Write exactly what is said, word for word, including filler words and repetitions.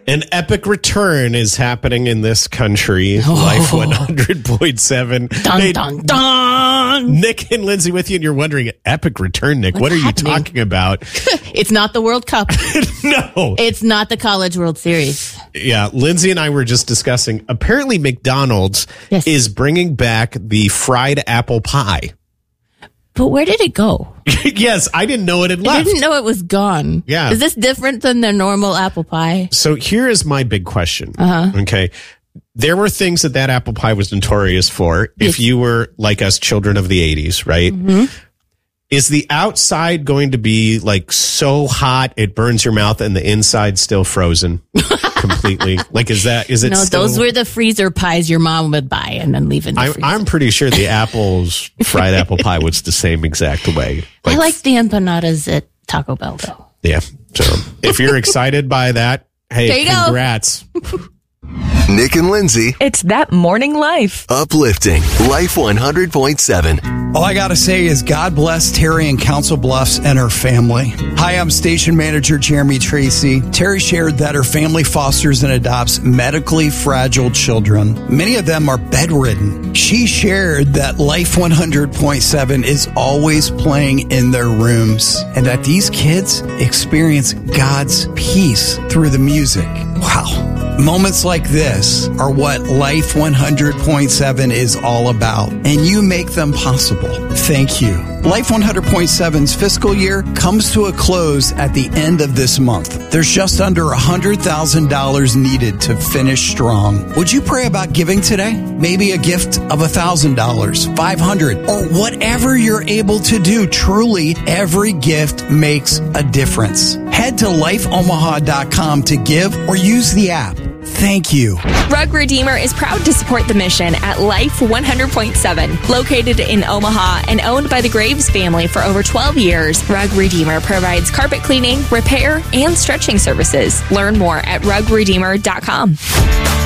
An epic return is happening in this country. Oh. Life one hundred point seven. Dun, hey, dun, dun. Nick and Lindsay with you, and you're wondering, epic return, Nick. What's what are happening? You talking about? It's not the World Cup. No. It's not the College World Series. Yeah, Lindsay and I were just discussing, apparently McDonald's yes. is bringing back the fried apple pie. But where did it go? Yes, I didn't know it had left. I didn't know it was gone. Yeah. Is this different than their normal apple pie? So here is my big question. Uh-huh. Okay. There were things that that apple pie was notorious for. Yes. If you were like us, children of the eighties, right? Mm-hmm. Is the outside going to be like so hot it burns your mouth and the inside still frozen completely? Like, is that, is it No, still... those were the freezer pies your mom would buy and then leave in the I, freezer. I'm pretty sure the apple's fried apple pie was the same exact way. Like, I like the empanadas at Taco Bell, though. Yeah. So if you're excited by that, hey, congrats. Nick and Lindsay. It's that morning life. Uplifting Life one hundred point seven. All I got to say is God bless Terry in Council Bluffs and her family. Hi, I'm station manager Jeremy Tracy. Terry shared that her family fosters and adopts medically fragile children. Many of them are bedridden. She shared that Life one hundred point seven is always playing in their rooms and that these kids experience God's peace through the music. Wow. Moments like this are what Life one hundred point seven is all about, and you make them possible. Thank you. Life one hundred point seven's fiscal year comes to a close at the end of this month. There's just under one hundred thousand dollars needed to finish strong. Would you pray about giving today? Maybe a gift of one thousand dollars, five hundred dollars, or whatever you're able to do. Truly, every gift makes a difference. Head to life omaha dot com to give or use the app. Thank you. Rug Redeemer is proud to support the mission at Life one hundred point seven. Located in Omaha and owned by the Graves family for over twelve years, Rug Redeemer provides carpet cleaning, repair, and stretching services. Learn more at rug redeemer dot com.